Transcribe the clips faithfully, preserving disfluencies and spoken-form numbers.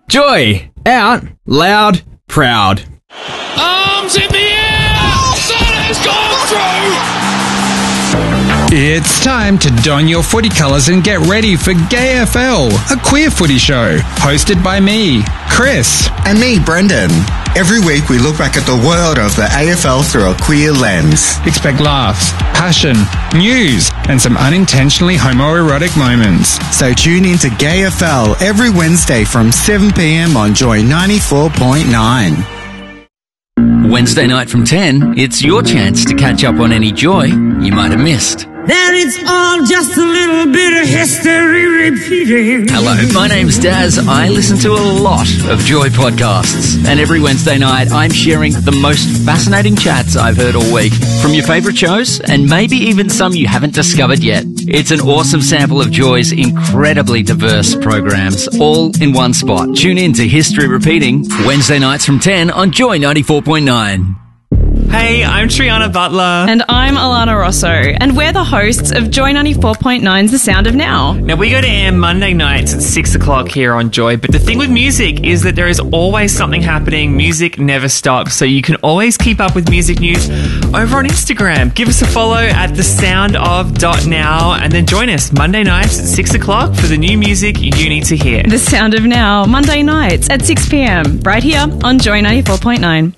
Joy, out, loud, proud. Arms in the air! Santa's gone through! It's time to don your footy colours and get ready for Gay F L, a queer footy show, hosted by me, Chris. And me, Brendan. Every week we look back at the world of the A F L through a queer lens. Expect laughs, passion, news, and some unintentionally homoerotic moments. So tune in to Gay F L every Wednesday from seven p.m. on Joy ninety-four point nine. Wednesday night from ten, it's your chance to catch up on any Joy you might have missed. That it's all just a little bit of history repeating. Hello, my name's Daz. I listen to a lot of Joy podcasts, and every Wednesday night I'm sharing the most fascinating chats I've heard all week from your favourite shows, and maybe even some you haven't discovered yet. It's an awesome sample of Joy's incredibly diverse programs, all in one spot. Tune in to History Repeating, Wednesday nights from ten on Joy ninety-four point nine. Hey, I'm Triana Butler. And I'm Alana Rosso, and we're the hosts of Joy ninety-four point nine's The Sound of Now. Now, we go to air Monday nights at six o'clock here on Joy, but the thing with music is that there is always something happening. Music never stops, so you can always keep up with music news over on Instagram. Give us a follow at the sound of dot now, and then join us Monday nights at six o'clock for the new music you need to hear. The Sound of Now, Monday nights at six p.m, right here on Joy ninety-four point nine.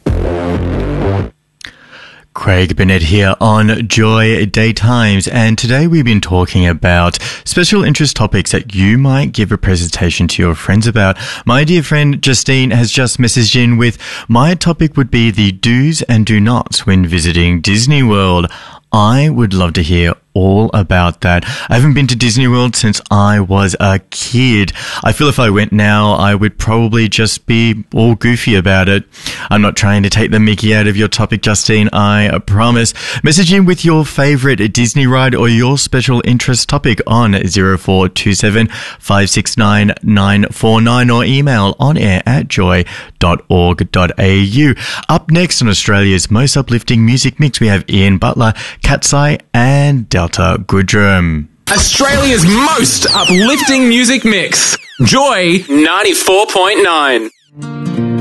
Craig Bennett here on Joy Daytimes, and today we've been talking about special interest topics that you might give a presentation to your friends about. My dear friend Justine has just messaged in with, my topic would be the do's and do nots when visiting Disney World. I would love to hear all about that. I haven't been to Disney World since I was a kid. I feel if I went now, I would probably just be all goofy about it. I'm not trying to take the mickey out of your topic, Justine, I promise. Message in with your favourite Disney ride or your special interest topic on zero four two seven, five six nine, nine four nine or email on air at joy dot org dot a u. Up next on Australia's most uplifting music mix, we have Ian Butler, Katsai and Delta Goodrum. Australia's most uplifting music mix. Joy ninety-four point nine.